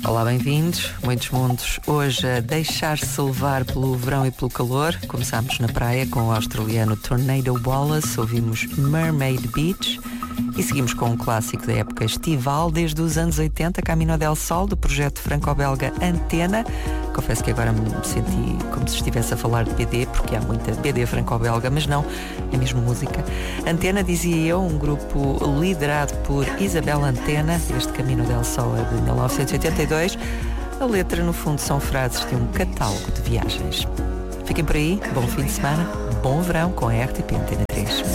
Olá, bem-vindos. Muitos mundos hoje a deixar-se levar pelo verão e pelo calor. Começámos na praia com o australiano Tornado Wallace, ouvimos Mermaid Beach e seguimos com um clássico da época estival, desde os anos 80, Camino del Sol, do projeto franco-belga Antena. Confesso que agora me senti como se estivesse a falar de BD, porque há muita BD franco-belga, mas não, é mesmo música. Antena, dizia eu, um grupo liderado por Isabel Antena. Este Camino del Sol é de 1982. A letra, no fundo, são frases de um catálogo de viagens. Fiquem por aí, bom fim de semana, bom verão com a RTP Antena 3.